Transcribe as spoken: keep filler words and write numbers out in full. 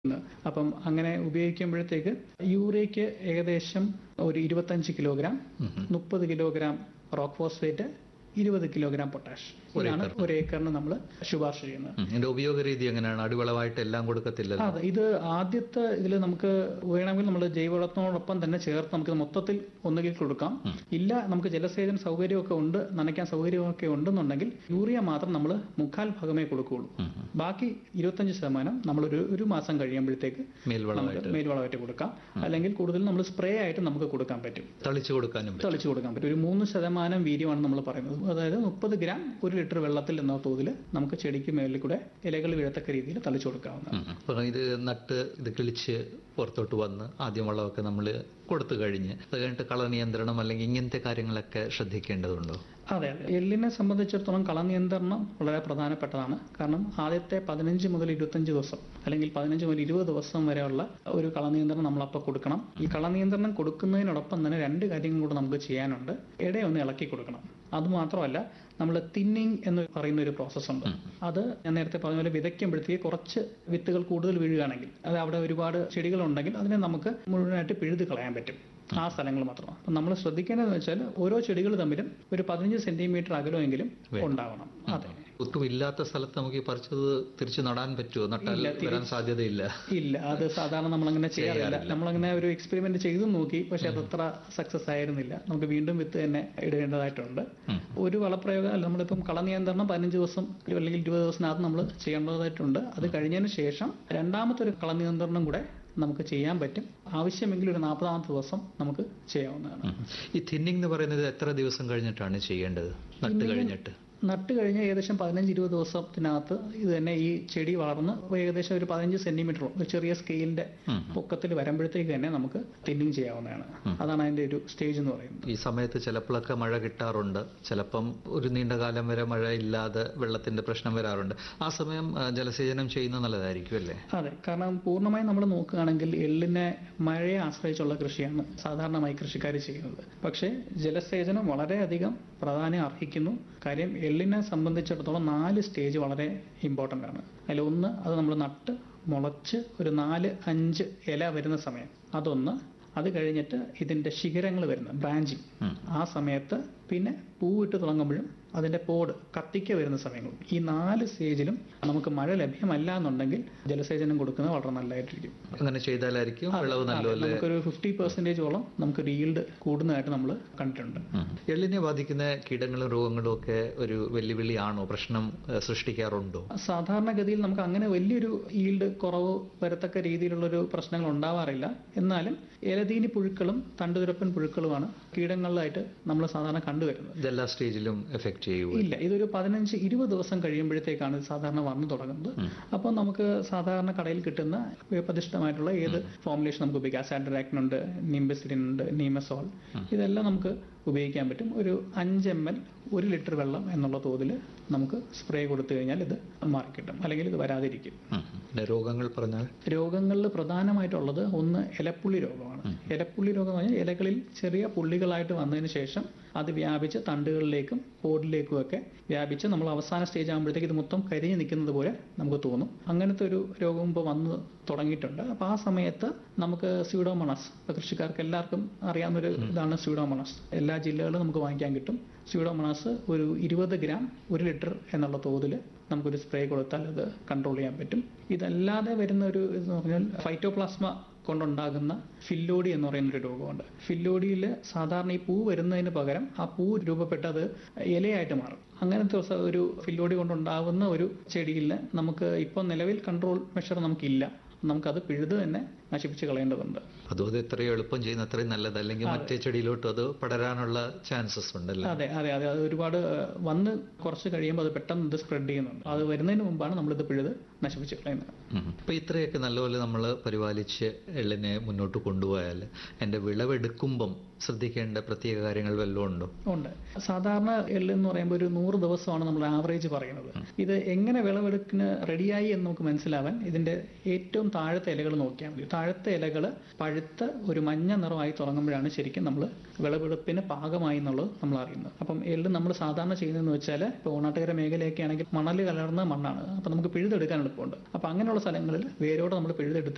അപ്പം അങ്ങനെ ഉപയോഗിക്കുമ്പോഴത്തേക്ക് യൂറിയയ്ക്ക് ഏകദേശം ഒരു ഇരുപത്തഞ്ച് കിലോഗ്രാം മുപ്പത് കിലോഗ്രാം റോക്ക് ഫോസ്ഫേറ്റ് ഇരുപത് കിലോഗ്രാം പൊട്ടാഷ് ഇതാണ് ഒരു ഏക്കറിന് നമ്മൾ ശുപാർശ ചെയ്യുന്നത്. ഇതിന്റെ ഉപയോഗ രീതി എങ്ങനെയാണ്? അടിവളമായിട്ട് എല്ലാം കൊടുക്കത്തില്ല. അതെ, ഇത് ആദ്യത്തെ ഇതിൽ നമുക്ക് വേണമെങ്കിൽ നമ്മൾ ജൈവവളത്തിനോടൊപ്പം തന്നെ ചേർത്ത് നമുക്ക് മൊത്തത്തിൽ ഒന്നുകിൽ കൊടുക്കാം. ഇല്ല, നമുക്ക് ജലസേചന സൗകര്യമൊക്കെ ഉണ്ട്, നനയ്ക്കാൻ സൗകര്യമൊക്കെ ഉണ്ടെന്നുണ്ടെങ്കിൽ യൂറിയ മാത്രം നമ്മൾ മുക്കാൽ ഭാഗമേ കൊടുക്കുകയുള്ളൂ. ബാക്കി ഇരുപത്തഞ്ച് ശതമാനം നമ്മളൊരു ഒരു മാസം കഴിയുമ്പോഴത്തേക്ക് മേൽവളമായിട്ട് മേൽവളമായിട്ട് കൊടുക്കാം. അല്ലെങ്കിൽ കൂടുതൽ നമ്മൾ സ്പ്രേ ആയിട്ട് നമുക്ക് കൊടുക്കാൻ പറ്റും, തളിച്ചു കൊടുക്കാനും തളിച്ചു കൊടുക്കാൻ പറ്റും. ഒരു മൂന്ന് ശതമാനം വീര്യമാണ് നമ്മൾ പറയുന്നത്. അതായത് മുപ്പത് ഗ്രാം ഒരു ലിറ്റർ വെള്ളത്തിൽ എന്ന തോതിൽ നമുക്ക് ചെടിക്ക് മേലിൽ കൂടെ ഇലകൾ വീഴത്തക്ക രീതിയിൽ തളിച്ചു കൊടുക്കാവുന്നതാണ്. ഇത് നട്ട് ഇത് കിളിച്ച് പുറത്തോട്ട് വന്ന് ആദ്യം വളമൊക്കെ നമ്മൾ കൊടുത്തു കഴിഞ്ഞ് അത് കഴിഞ്ഞിട്ട് കള നിയന്ത്രണം അല്ലെങ്കിൽ ഇങ്ങനത്തെ കാര്യങ്ങളൊക്കെ ശ്രദ്ധിക്കേണ്ടതുണ്ടോ? അതെ അതെ, എള്ളിനെ സംബന്ധിച്ചിടത്തോളം കള നിയന്ത്രണം വളരെ പ്രധാനപ്പെട്ടതാണ്. കാരണം ആദ്യത്തെ പതിനഞ്ച് മുതൽ ഇരുപത്തഞ്ച് ദിവസം അല്ലെങ്കിൽ പതിനഞ്ച് മുതൽ ഇരുപത് ദിവസം വരെയുള്ള ഒരു കള നിയന്ത്രണം നമ്മളപ്പോൾ കൊടുക്കണം. ഈ കള നിയന്ത്രണം കൊടുക്കുന്നതിനോടൊപ്പം തന്നെ രണ്ട് കാര്യങ്ങൾ കൂടെ നമുക്ക് ചെയ്യാനുണ്ട്. ഇടയൊന്ന് ഇളക്കി കൊടുക്കണം. അതുമാത്രമല്ല, നമ്മൾ തിന്നിങ് എന്ന് പറയുന്ന ഒരു പ്രോസസ്സ് ഉണ്ട്. അത് ഞാൻ നേരത്തെ പറഞ്ഞ പോലെ വിതയ്ക്കുമ്പോഴത്തേക്ക് കുറച്ച് വിത്തുകൾ കൂടുതൽ വീഴുകയാണെങ്കിൽ, അത് അവിടെ ഒരുപാട് ചെടികളുണ്ടെങ്കിൽ അതിനെ നമുക്ക് മുഴുവനായിട്ട് പിഴുത് കളയാൻ പറ്റും. ആ സ്ഥലങ്ങൾ മാത്രമാണ്. അപ്പം നമ്മൾ ശ്രദ്ധിക്കേണ്ടതെന്ന് വെച്ചാൽ ഓരോ ചെടികൾ തമ്മിലും ഒരു പതിനഞ്ച് സെന്റിമീറ്റർ അകലമെങ്കിലും ഉണ്ടാവണം. അതെ, ഒട്ടും ഇല്ലാത്ത സ്ഥലത്ത് നമുക്ക് ഈ പറിച്ചത് തിരിച്ചു നടാൻ പറ്റുമോ? നട്ടാൽ വരാൻ സാധ്യതയില്ല. ഇല്ല, അത് സാധാരണ നമ്മളങ്ങനെ ചെയ്യാറില്ല. നമ്മളങ്ങനെ ഒരു എക്സ്പെരിമെന്റ് ചെയ്തു നോക്കി, പക്ഷെ അതത്ര സക്സസ് ആയിരുന്നില്ല. നമുക്ക് വീണ്ടും വിത്ത് തന്നെ ഇടേണ്ടതായിട്ടുണ്ട്. ഒരു വളപ്രയോഗം അല്ല, നമ്മളിപ്പം കള നിയന്ത്രണം പതിനഞ്ച് ദിവസം അല്ലെങ്കിൽ ഇരുപത് ദിവസത്തിനകത്ത് നമ്മൾ ചെയ്യേണ്ടതായിട്ടുണ്ട്. അത് കഴിഞ്ഞതിന് ശേഷം രണ്ടാമത്തെ ഒരു കള നിയന്ത്രണം കൂടെ നമുക്ക് ചെയ്യാൻ പറ്റും. ആവശ്യമെങ്കിൽ ഒരു നാൽപ്പതാമത്തെ ദിവസം നമുക്ക് ചെയ്യാവുന്നതാണ്. ഈ തിന്നിങ് എന്ന് പറയുന്നത് എത്ര ദിവസം കഴിഞ്ഞിട്ടാണ് ചെയ്യേണ്ടത്? നട്ട് കഴിഞ്ഞിട്ട് നട്ട് കഴിഞ്ഞ് ഏകദേശം പതിനഞ്ച് ഇരുപത് ദിവസത്തിനകത്ത് ഇത് തന്നെ ഈ ചെടി വളർന്ന് ഏകദേശം ഒരു പതിനഞ്ച് സെന്റിമീറ്ററോ ഒരു ചെറിയ സ്കെയിലിന്റെ പൊക്കത്തിൽ വരുമ്പോഴത്തേക്ക് തന്നെ നമുക്ക് തിന്നിങ് ചെയ്യാവുന്നതാണ്. അതാണ് അതിന്റെ ഒരു സ്റ്റേജ് എന്ന് പറയുന്നത്. ഈ സമയത്ത് ചിലപ്പോഴൊക്കെ മഴ കിട്ടാറുണ്ട്, ചിലപ്പം ഒരു നീണ്ട കാലം വരെ മഴ ഇല്ലാതെ വെള്ളത്തിന്റെ പ്രശ്നം വരാറുണ്ട്. ആ സമയം ജലസേചനം ചെയ്യുന്നത് നല്ലതായിരിക്കും അല്ലേ? അതെ, കാരണം പൂർണ്ണമായും നമ്മൾ നോക്കുകയാണെങ്കിൽ എള്ളിനെ മഴയെ ആശ്രയിച്ചുള്ള കൃഷിയാണ് സാധാരണമായി കൃഷിക്കാർ ചെയ്യുന്നത്. പക്ഷേ ജലസേചനം വളരെയധികം പ്രാധാന്യം അർഹിക്കുന്നു. കാര്യം എള്ളിനെ സംബന്ധിച്ചിടത്തോളം നാല് സ്റ്റേജ് വളരെ ഇമ്പോർട്ടൻ്റ് ആണ്. അതിൽ ഒന്ന്, അത് നമ്മൾ നട്ട് മുളച്ച് ഒരു നാല് അഞ്ച് ഇല വരുന്ന സമയം അതൊന്ന്. അത് കഴിഞ്ഞിട്ട് ഇതിന്റെ ശിഖരങ്ങൾ വരുന്ന ബ്രാഞ്ചിങ് ആ സമയത്ത്, പിന്നെ പൂവിട്ട് തുടങ്ങുമ്പോഴും അതിന്റെ പോട് കത്തിക്ക വരുന്ന സമയങ്ങളും, ഈ നാല് സ്റ്റേജിലും നമുക്ക് മഴ ലഭ്യമല്ല എന്നുണ്ടെങ്കിൽ ജലസേചനം കൊടുക്കുന്നത് വളരെ നല്ലതായിട്ടിരിക്കും. അങ്ങനെ ചെയ്താലായിരിക്കും വിളവ് നല്ലതല്ലേ? നമുക്കൊരു ഫിഫ്റ്റി പെർസെന്റേജോളം നമുക്ക് ഈൽഡ് കൂടുന്നതായിട്ട് നമ്മൾ കണ്ടിട്ടുണ്ട്. എള്ളിനെ ബാധിക്കുന്ന കീടങ്ങളും രോഗങ്ങളും ഒക്കെ ഒരു വെല്ലുവിളിയാണോ? പ്രശ്നം സൃഷ്ടിക്കാറുണ്ടോ? സാധാരണഗതിയിൽ നമുക്ക് അങ്ങനെ വലിയൊരു ഈൽഡ് കുറവ് വരത്തക്ക രീതിയിലുള്ളൊരു പ്രശ്നങ്ങൾ ഉണ്ടാവാറില്ല. എന്നാലും ഇലതീനി പുഴുക്കളും തണ്ടുതുരപ്പൻ പുഴുക്കളുമാണ് കീടങ്ങളിലായിട്ട് നമ്മൾ സാധാരണ കണ്ടുവരുന്നത്. ഇതെല്ലാ സ്റ്റേജിലും എഫക്ട് ചെയ്യുമോ? ഇല്ല, ഇതൊരു പതിനഞ്ച് ഇരുപത് ദിവസം കഴിയുമ്പോഴത്തേക്കാണ് ഇത് സാധാരണ വന്നു തുടങ്ങുന്നത്. അപ്പോൾ നമുക്ക് സാധാരണ കടയിൽ കിട്ടുന്ന വ്യപതിഷ്ഠമായിട്ടുള്ള ഏത് ഫോർമുലേഷൻ നമുക്ക് ഉപയോഗിക്കാം. സാൻഡറാക്ടിൻ ഉണ്ട്, നിംബസിഡിൻ ഉണ്ട്, നീമസോൾ, ഇതെല്ലാം നമുക്ക് ഉപയോഗിക്കാൻ പറ്റും. ഒരു അഞ്ച് എം എൽ ഒരു ലിറ്റർ വെള്ളം എന്നുള്ള തോതിൽ നമുക്ക് സ്പ്രേ കൊടുത്തു കഴിഞ്ഞാൽ ഇത് മാറിക്കിട്ടും, അല്ലെങ്കിൽ ഇത് വരാതിരിക്കും. രോഗങ്ങൾ പറഞ്ഞാൽ രോഗങ്ങളിൽ പ്രധാനമായിട്ടുള്ളത് ഒന്ന് ഇലപ്പുള്ളി രോഗമാണ്. ഇലപ്പുള്ളി രോഗം എന്ന് പറഞ്ഞാൽ ഇലകളിൽ ചെറിയ പുള്ളികളായിട്ട് വന്നതിന് ശേഷം അത് വ്യാപിച്ച് തണ്ടുകളിലേക്കും പോഡിലേക്കും ഒക്കെ വ്യാപിച്ച് നമ്മൾ അവസാന സ്റ്റേജ് ആകുമ്പോഴത്തേക്ക് ഇത് മൊത്തം കരിഞ്ഞു നിൽക്കുന്നത് പോലെ നമുക്ക് തോന്നും. അങ്ങനത്തെ ഒരു രോഗം ഇപ്പോൾ വന്ന് തുടങ്ങിയിട്ടുണ്ട്. അപ്പോൾ ആ സമയത്ത് നമുക്ക് സ്യൂഡോമോണാസ്, ഇപ്പോൾ കൃഷിക്കാർക്ക് എല്ലാവർക്കും അറിയാവുന്നൊരു ഇതാണ് സ്യൂഡോമോണാസ്. എല്ലാ ജില്ലകളിലും നമുക്ക് വാങ്ങിക്കാൻ കിട്ടും. സ്യൂഡോമോണാസ് ഒരു ഇരുപത് ഗ്രാം ഒരു ലിറ്റർ എന്നുള്ള തോതിൽ നമുക്കൊരു സ്പ്രേ കൊടുത്താൽ അത് കൺട്രോൾ ചെയ്യാൻ പറ്റും. ഇതല്ലാതെ വരുന്ന ഒരു ഇതെന്ന് പറഞ്ഞാൽ ഫൈറ്റോപ്ലാസ്മ കൊണ്ടുണ്ടാകുന്ന ഫില്ലോഡി എന്ന് പറയുന്ന ഒരു രോഗമുണ്ട്. ഫില്ലോഡിയിൽ സാധാരണ ഈ പൂ വരുന്നതിന് പകരം ആ പൂ രൂപപ്പെട്ടത് ഇലയായിട്ട് മാറും. അങ്ങനത്തെ ഒരു ഫില്ലോഡി കൊണ്ടുണ്ടാകുന്ന ഒരു ചെടിയിൽ നമുക്ക് ഇപ്പോൾ നിലവിൽ കൺട്രോൾ മെഷർ നമുക്കില്ല. നമുക്കത് പിഴുത് തന്നെ നശിപ്പിച്ച് കളയേണ്ടതുണ്ട്. അതും അത് എത്രയും എളുപ്പം ചെയ്യുന്ന അത്രയും നല്ലത്, അല്ലെങ്കിൽ മറ്റേ ചെടിയിലോട്ട് അത് പടരാനുള്ള ചാൻസസ് ഉണ്ടല്ലോ. അതെ അതെ അതെ അത് ഒരുപാട് വന്ന് കുറച്ച് കഴിയുമ്പോൾ അത് പെട്ടെന്ന് ഇത് സ്പ്രെഡ് ചെയ്യുന്നുണ്ട്. അത് വരുന്നതിന് മുമ്പാണ് നമ്മളിത് പിഴുത് നശിപ്പിച്ച് കളയുന്നത്. അപ്പൊ ഇത്രയൊക്കെ നല്ലപോലെ നമ്മൾ പരിപാലിച്ച് എള്ളിനെ മുന്നോട്ട് കൊണ്ടുപോയാൽ എൻ്റെ വിളവെടുക്കുമ്പം ശ്രദ്ധിക്കേണ്ട പ്രത്യേക കാര്യങ്ങൾ വല്ലതും ഉണ്ടോ? ഉണ്ട്. സാധാരണ എള്ള് എന്ന് പറയുമ്പോൾ ഒരു നൂറ് ദിവസമാണ് നമ്മൾ ആവറേജ് പറയുന്നത്. ഇത് എങ്ങനെ വിളവെടുക്കിന് റെഡിയായി എന്ന് നമുക്ക് മനസ്സിലാവാൻ ഇതിന്റെ ഏറ്റവും താഴത്തെ ഇലകൾ നോക്കിയാൽ മതി. താഴത്തെ ഇലകൾ പഴുത്ത് ഒരു മഞ്ഞ നിറമായി തുടങ്ങുമ്പോഴാണ് ശരിക്കും നമ്മൾ വിളവെടുപ്പിന് പാകമായി എന്നുള്ളത് നമ്മൾ അറിയുന്നത്. അപ്പം എള്ള് നമ്മൾ സാധാരണ ചെയ്യുന്നതെന്ന് വെച്ചാൽ ഇപ്പോൾ ഓണാട്ടുകര മേഖലയൊക്കെ ആണെങ്കിൽ മണൽ കലർന്ന മണ്ണാണ്. അപ്പം നമുക്ക് പിഴുതെടുക്കാൻ എളുപ്പമുണ്ട്. അപ്പം അങ്ങനെയുള്ള സ്ഥലങ്ങളിൽ വേരോടെ നമ്മൾ പിഴുതെടുത്ത്